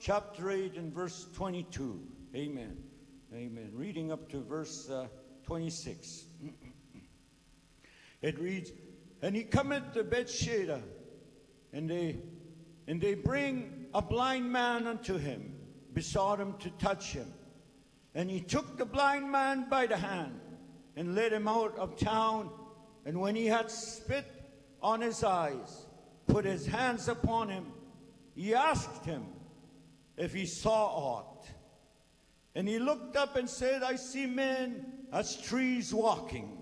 chapter 8 and verse 22. Amen. Amen. Reading up to verse 26. It reads, "And he cometh to Bethsaida, and they bring a blind man unto him, besought him to touch him. And he took the blind man by the hand, and led him out of town. And when he had spit on his eyes, put his hands upon him, he asked him if he saw aught. And he looked up and said, I see men as trees walking.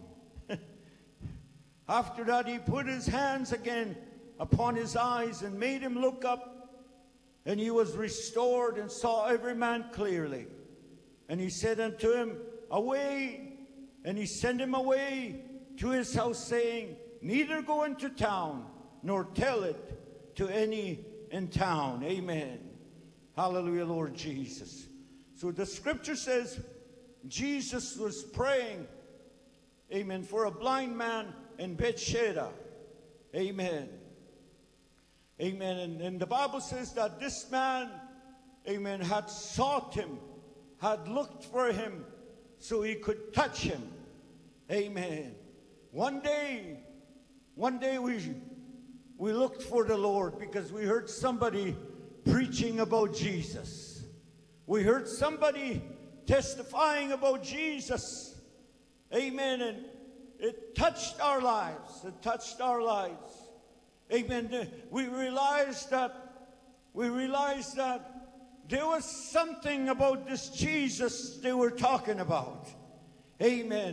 After that he put his hands again upon his eyes and made him look up, and he was restored and saw every man clearly. And he said unto him, Away! And he sent him away to his house, saying, Neither go into town, nor tell it to any in town." Amen. Hallelujah, Lord Jesus. So the scripture says Jesus was praying, amen, for a blind man in Bethsaida. Amen. Amen. And the Bible says that this man, amen, had sought him, had looked for him so he could touch him. Amen. One day we looked for the Lord because we heard somebody preaching about Jesus. We heard somebody testifying about Jesus. Amen. And it touched our lives. It touched our lives. Amen. We realized that there was something about this Jesus they were talking about. Amen.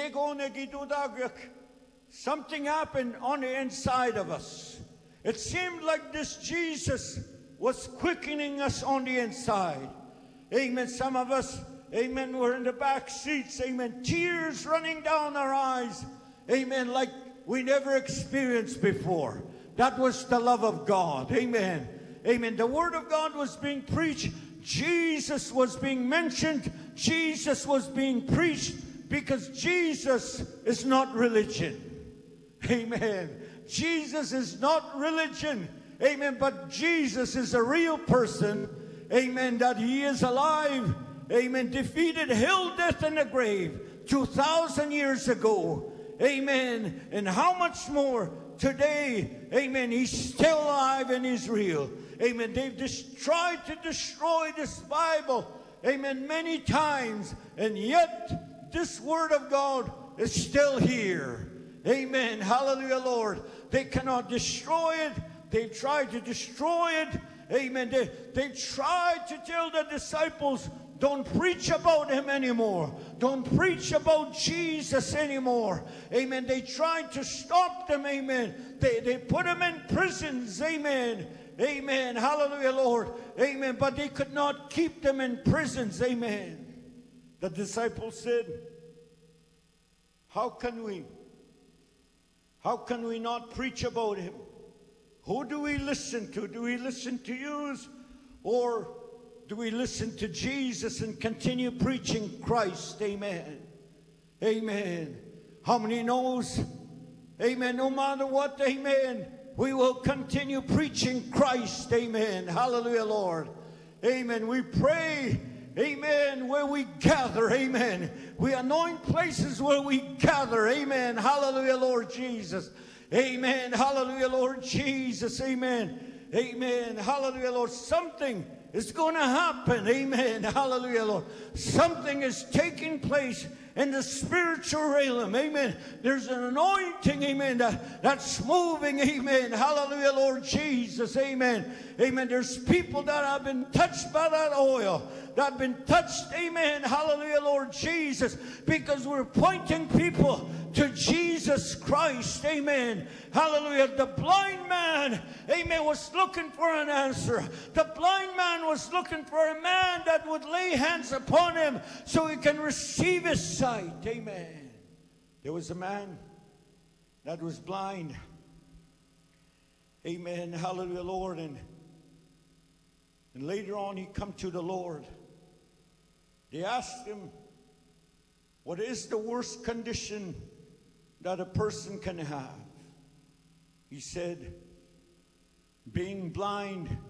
Something happened on the inside of us. It seemed like this Jesus was quickening us on the inside. Amen. Some of us, amen, were in the back seats. Amen. Tears running down our eyes. Amen. Like we never experienced before. That was the love of God. Amen. Amen. The word of God was being preached. Jesus was being mentioned. Jesus was being preached, because Jesus is not religion. Amen. Jesus is not religion. Amen. But Jesus is a real person. Amen. That he is alive. Amen. Defeated hell, death, and the grave 2,000 years ago. Amen. And how much more today? Amen. He's still alive and he's real. Amen. They've tried to destroy this Bible. Amen. Many times. And yet this word of God is still here. Amen. Hallelujah, Lord. They cannot destroy it. They've tried to destroy it. Amen. They tried to tell the disciples, don't preach about him anymore. Don't preach about Jesus anymore. Amen. They tried to stop them. Amen. They put them in prisons. Amen. Amen. Hallelujah, Lord. Amen. But they could not keep them in prisons. Amen. The disciples said, How can we not preach about him? Who do we listen to? Do we listen to you, or do we listen to Jesus and continue preaching Christ? Amen. Amen. How many knows? Amen. No matter what, amen, we will continue preaching Christ. Amen. Hallelujah, Lord. Amen. We pray, amen, where we gather. Amen. We anoint places where we gather. Amen. Hallelujah, Lord Jesus. Amen. Hallelujah, Lord Jesus. Amen. Amen. Hallelujah, Lord. Something is going to happen. Amen. Hallelujah, Lord. Something is taking place in the spiritual realm. Amen. There's an anointing. Amen. That's moving. Amen. Hallelujah, Lord Jesus. Amen. Amen. There's people that have been touched by that oil. That have been touched. Amen. Hallelujah, Lord Jesus. Because we're pointing people to Jesus Christ. Amen. Hallelujah. The blind man, amen, was looking for an answer. The blind man was looking for a man that would lay hands upon him so he can receive his sight. Amen. There was a man that was blind. Amen. Hallelujah, Lord. And later on he come to the Lord. They asked him, what is the worst condition that a person can have? He said, being blind